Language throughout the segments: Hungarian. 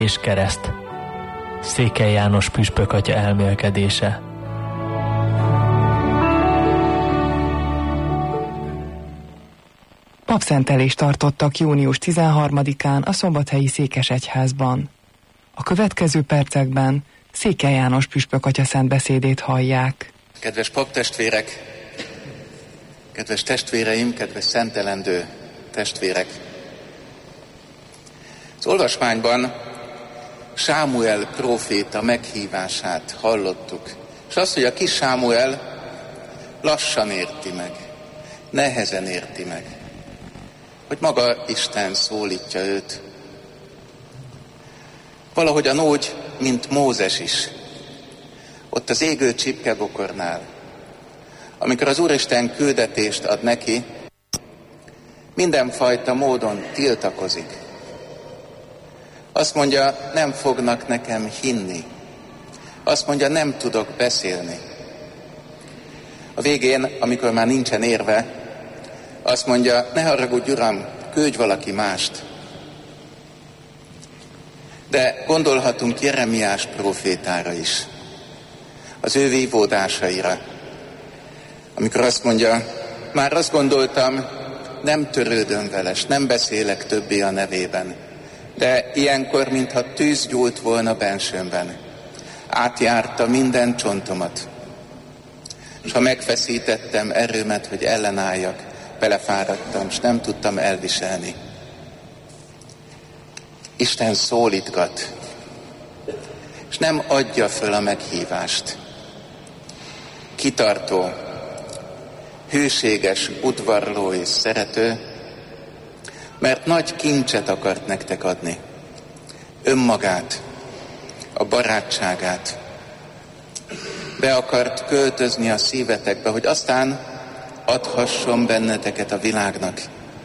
és kereszt. Székely János püspök atya elmélkedése. Papszentelést tartottak június 13-án a Szombathelyi Székesegyházban. A következő percekben Székely János püspök atya szent beszédét hallják. Kedves paptestvérek, kedves testvéreim, kedves szentelendő testvérek! Az olvasmányban Sámuel próféta meghívását hallottuk, és azt, hogy a kis Sámuel lassan érti meg, nehezen érti meg, hogy maga Isten szólítja őt. Valahogyan úgy, mint Mózes is, ott az égő csipkebokornál, amikor az Úristen küldetést ad neki, mindenfajta módon tiltakozik. Azt mondja, nem fognak nekem hinni. Azt mondja, nem tudok beszélni. A végén, amikor már nincsen érve, azt mondja, ne haragudj, Uram, küldj valaki mást. De gondolhatunk Jeremiás prófétára is, az ő vívódásaira, amikor azt mondja, már azt gondoltam, nem törődöm vele, s nem beszélek többé a nevében, de ilyenkor, mintha tűz gyúlt volna bensőmben, átjárta minden csontomat, s ha megfeszítettem erőmet, hogy ellenálljak, belefáradtam, s nem tudtam elviselni. Isten szólítgat, és nem adja föl a meghívást. Kitartó, hűséges, udvarló és szerető, mert nagy kincset akart nektek adni. Önmagát, a barátságát. Be akart költözni a szívetekbe, hogy aztán adhasson benneteket a világnak.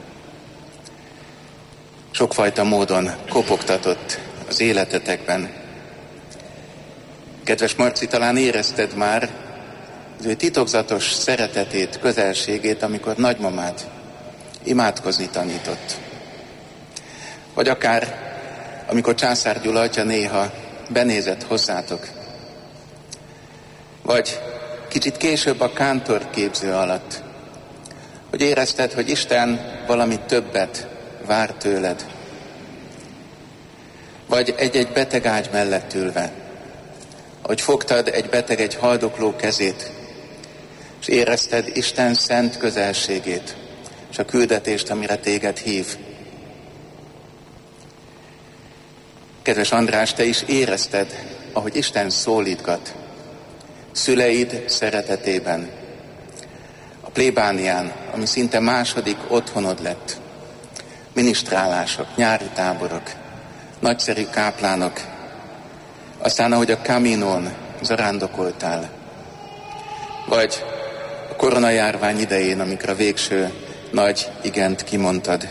Sokfajta módon kopogtatott az életetekben. Kedves Marci, talán érezted már az ő titokzatos szeretetét, közelségét, amikor nagymamát imádkozni tanított. Vagy akár, amikor Császár Gyula atya néha benézett hozzátok. Vagy kicsit később a kántorképző alatt, hogy érezted, hogy Isten valami többet vár tőled. Vagy egy-egy beteg ágy mellett ülve, ahogy fogtad egy beteg, egy haldokló kezét, és érezted Isten szent közelségét, és a küldetést, amire téged hív. Kedves András, te is érezted, ahogy Isten szólítgat, szüleid szeretetében, a plébánián, ami szinte második otthonod lett, minisztrálások, nyári táborok, nagyszerű káplánok, aztán ahogy a Caminón zarándokoltál, vagy a koronajárvány idején, amikor a végső nagy igent kimondtad.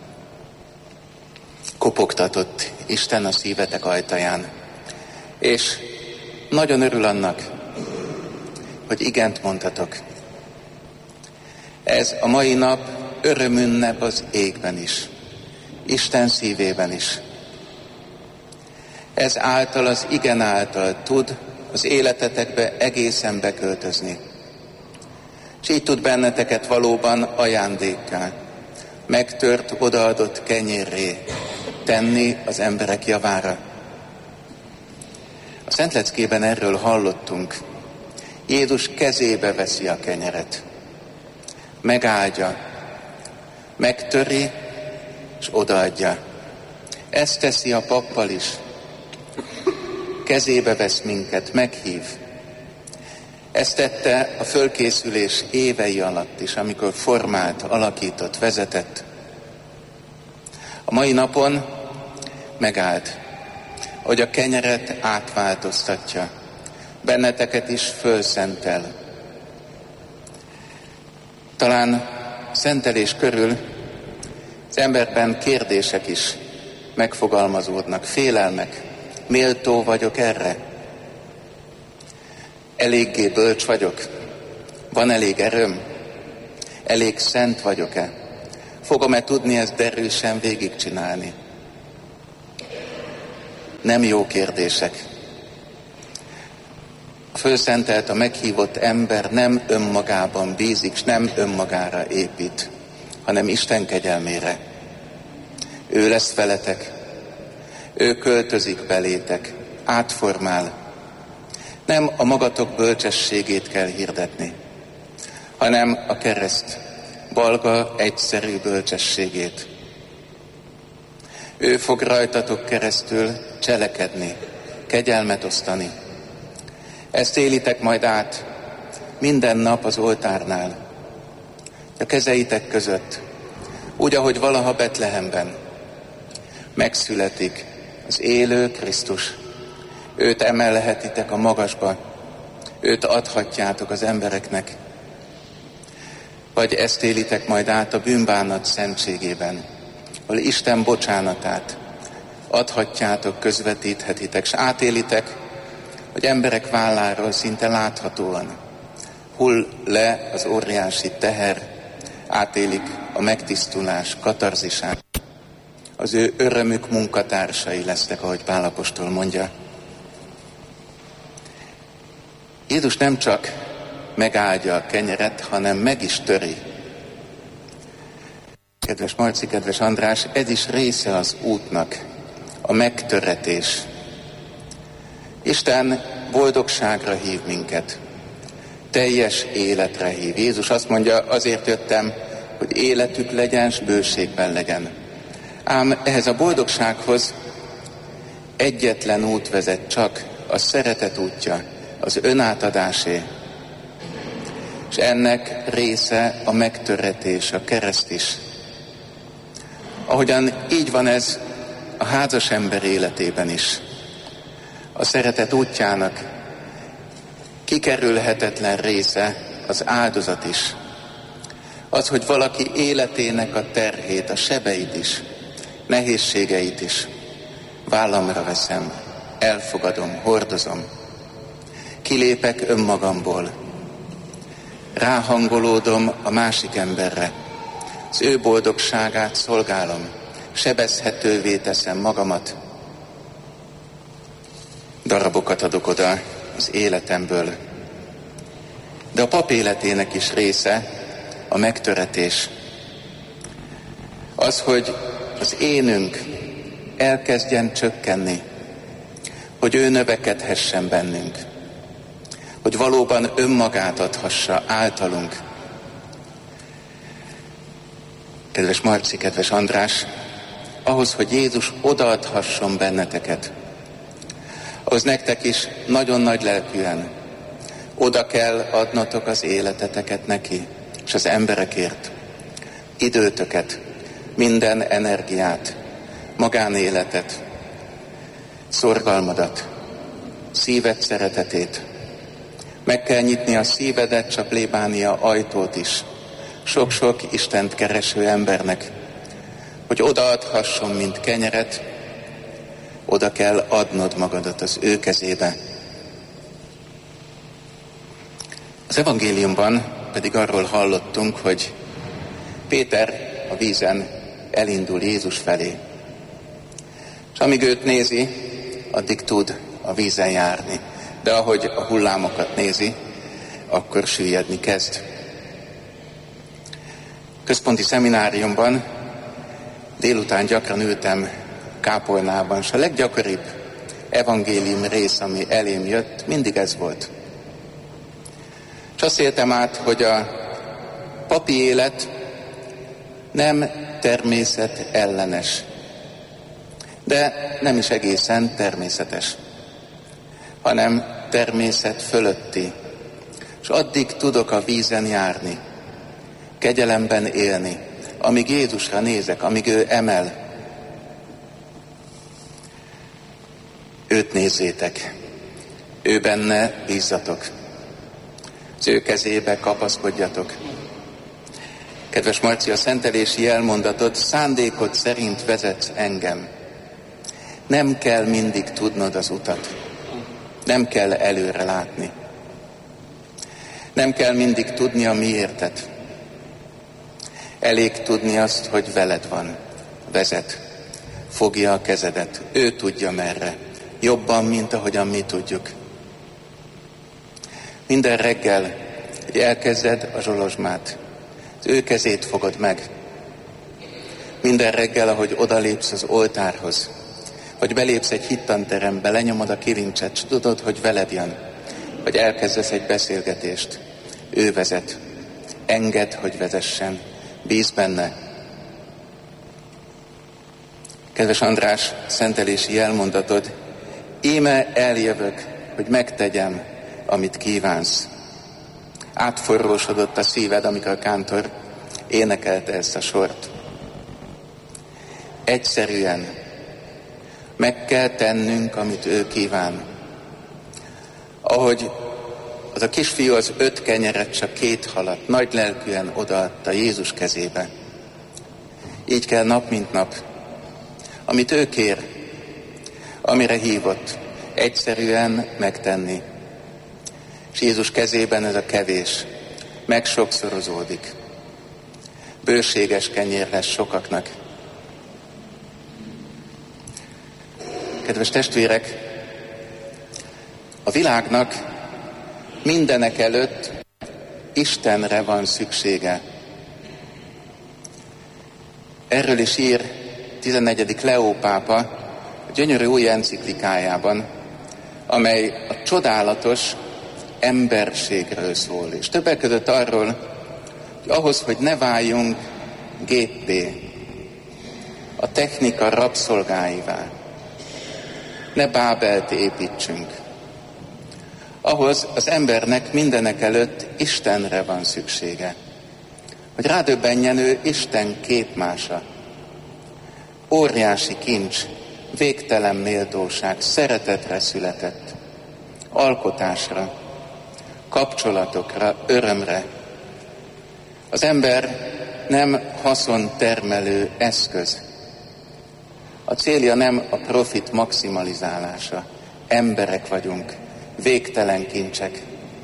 Kopogtatott Isten a szívetek ajtaján, és nagyon örül annak, hogy igent mondhatok. Ez a mai nap örömünnep az égben is, Isten szívében is. Ez által, az igen által tud az életetekbe egészen beköltözni. És így tud benneteket valóban ajándékká, megtört, odaadott kenyérré tenni az emberek javára. A Szentleckében erről hallottunk. Jézus kezébe veszi a kenyeret, megáldja, megtöri, és odaadja. Ezt teszi a pappal is. Kezébe vesz minket, meghív. Ezt tette a fölkészülés évei alatt is, amikor formált, alakított, vezetett. A mai napon megállt, hogy a kenyeret átváltoztatja, benneteket is fölszentel. Talán szentelés körül az emberben kérdések is megfogalmazódnak, félelmek. Méltó vagyok erre? Eléggé bölcs vagyok? Van elég erőm? Elég szent vagyok-e? Fogom-e tudni ezt derűsen végigcsinálni? nem jó kérdések. A fölszentelt, a meghívott ember nem önmagában bízik, s nem önmagára épít, hanem Isten kegyelmére. Ő lesz veletek, ő költözik belétek, átformál. Nem a magatok bölcsességét kell hirdetni, hanem a kereszt balga, egyszerű bölcsességét. Ő fog rajtatok keresztül cselekedni, kegyelmet osztani. Ezt élitek majd át minden nap az oltárnál, a kezeitek között, úgy, ahogy valaha Betlehemben megszületik az élő Krisztus. Őt emelhetitek a magasba, őt adhatjátok az embereknek. Vagy ezt élitek majd át a bűnbánat szentségében, ahol Isten bocsánatát adhatjátok, közvetíthetitek, s átélitek, hogy emberek válláról szinte láthatóan hull le az óriási teher, átélik a megtisztulás katarzisát. Az ő örömük munkatársai lesznek, ahogy Pál apostol mondja. Jézus nem csak megáldja a kenyeret, hanem meg is töri. Kedves Marci, kedves András, ez is része az útnak, a megtöretés. Isten boldogságra hív minket, teljes életre hív. Jézus azt mondja, azért jöttem, hogy életük legyen, s bőségben legyen. Ám ehhez a boldogsághoz egyetlen út vezet csak, a szeretet útja, az önátadásé. És ennek része a megtöretés, a kereszt is. Ahogyan így van ez a házas ember életében is. A szeretet útjának kikerülhetetlen része az áldozat is. Az, hogy valaki életének a terhét, a sebeit is, nehézségeit is vállamra veszem, elfogadom, hordozom. Kilépek önmagamból, ráhangolódom a másik emberre, az ő boldogságát szolgálom, sebezhetővé teszem magamat, darabokat adok oda az életemből. De a pap életének is része a megtöretés. Az, hogy az énünk elkezdjen csökkenni, hogy ő növekedhessen bennünk, hogy valóban önmagát adhassa általunk. Kedves Marci, kedves András, ahhoz, hogy Jézus odaadhasson benneteket, ahhoz nektek is nagyon nagy lelkűen oda kell adnotok az életeteket neki, és az emberekért, időtöket, minden energiát, magánéletet, szorgalmadat, szíved szeretetét. Meg kell nyitni a szívedet, csak plébánia ajtót is, sok-sok Istent kereső embernek, hogy odaadhasson, mint kenyeret, oda kell adnod magadat az ő kezébe. Az evangéliumban pedig arról hallottunk, hogy Péter a vízen elindul Jézus felé. És amíg őt nézi, addig tud a vízen járni. De ahogy a hullámokat nézi, akkor süllyedni kezd. Központi szemináriumban délután gyakran ültem kápolnában, és a leggyakoribb evangélium rész, ami elém jött, mindig ez volt. És azt éltem át, hogy a papi élet nem természet ellenes, de nem is egészen természetes, hanem természet fölötti. És addig tudok a vízen járni, kegyelemben élni, amíg Jézusra nézek, amíg ő emel. Őt nézzétek, ő benne bízzatok, az ő kezébe kapaszkodjatok. Kedves Marci, a szentelési elmondatod, szándékod szerint vezetsz engem. Nem kell mindig tudnod az utat. Nem kell előre látni. Nem kell mindig tudni a miértet. Elég tudni azt, hogy veled van, vezet, fogja a kezedet. Ő tudja merre. jobban, mint ahogyan mi tudjuk. Minden reggel, hogy elkezded a zsolozsmát, az ő kezét fogod meg. Minden reggel, ahogy odalépsz az oltárhoz, hogy belépsz egy hittanterembe, lenyomod a kilincset, s tudod, hogy veled jön, hogy elkezdesz egy beszélgetést. Ő vezet. Engedd, hogy vezessen. Bíz benne. Kedves András, szentelési jelmondatod, íme eljövök, hogy megtegyem, amit kívánsz. Átforrósodott a szíved, amikor a kántor énekelte ezt a sort. Egyszerűen meg kell tennünk, amit ő kíván. Ahogy az a kisfiú az 5 kenyeret, csak 2 halat nagy lelkűen odaadta Jézus kezébe. Így kell nap mint nap, amit ő kér, amire hívott, egyszerűen megtenni. És Jézus kezében ez a kevés megsokszorozódik. Bőséges kenyér lesz sokaknak. Kedves testvérek, a világnak mindenek előtt Istenre van szüksége. Erről is ír 14. Leó pápa a gyönyörű új enciklikájában, amely a csodálatos emberségről szól. És többek között arról, hogy ahhoz, hogy ne váljunk géppé, a technika rabszolgáivá, ne Bábelt építsünk. Ahhoz az embernek mindenek előtt Istenre van szüksége. Hogy rádöbbenjen ő Isten képmása. Óriási kincs, végtelen méltóság, szeretetre született. Alkotásra, kapcsolatokra, örömre. Az ember nem haszontermelő eszköz. A célja nem a profit maximalizálása. Emberek vagyunk, végtelen kincsek.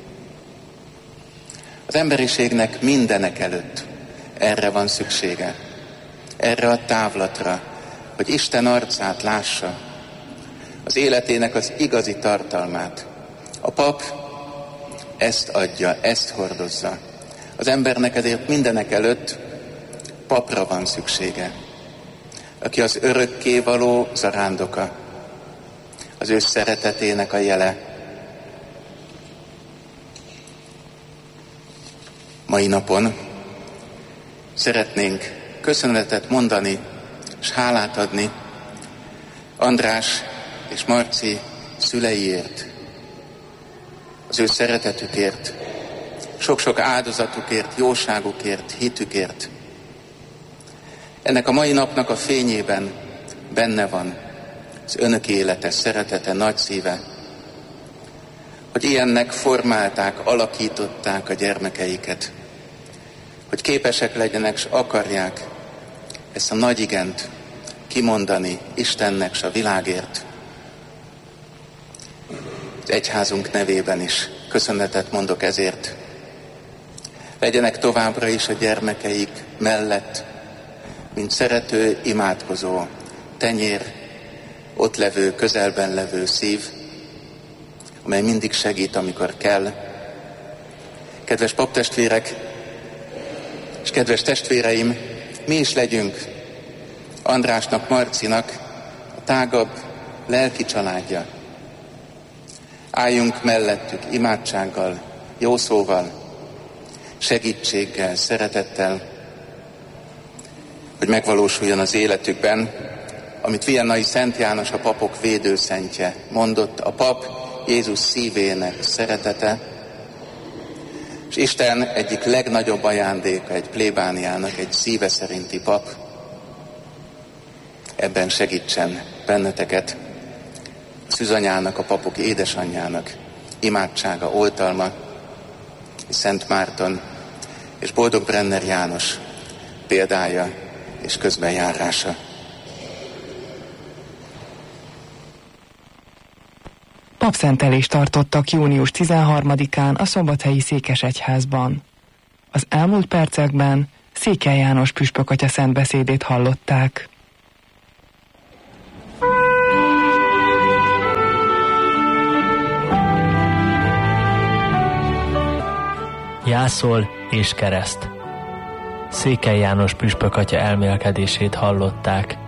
Az emberiségnek mindenek előtt erre van szüksége. Erre a távlatra, hogy Isten arcát lássa, az életének az igazi tartalmát. A pap ezt adja, ezt hordozza. Az embernek ezért mindenek előtt papra van szüksége, aki az örökkévaló zarándoka, az ő szeretetének a jele. Mai napon szeretnénk köszönetet mondani és hálát adni András és Marci szüleiért, az ő szeretetükért, sok-sok áldozatukért, jóságukért, hitükért. Ennek a mai napnak a fényében benne van az önök élete, szeretete, nagy szíve, hogy ilyennek formálták, alakították a gyermekeiket, hogy képesek legyenek, s akarják ezt a nagy igent kimondani Istennek s a világért. Az egyházunk nevében is köszönetet mondok ezért. Legyenek továbbra is a gyermekeik mellett, mint szerető, imádkozó, tenyér, ott levő, közelben levő szív, amely mindig segít, amikor kell. Kedves paptestvérek és kedves testvéreim, mi is legyünk Andrásnak, Marcinak a tágabb lelki családja. Álljunk mellettük imádsággal, jó szóval, segítséggel, szeretettel, hogy megvalósuljon az életükben, amit Viennai Szent János, a papok védőszentje mondott, a pap Jézus szívének szeretete, és Isten egyik legnagyobb ajándéka egy plébániának, egy szíve szerinti pap. Ebben segítsen benneteket Szűzanyának, a papok édesanyjának imádsága, oltalma, Szent Márton és Boldog Brenner János példája és közbenjárása. Papszentelést tartottak június 13-án a Szombathelyi Székesegyházban. Az elmúlt percekben Székely János püspökatya szentbeszédét hallották. Jászol és kereszt. Székely János püspök atya elmélkedését hallották.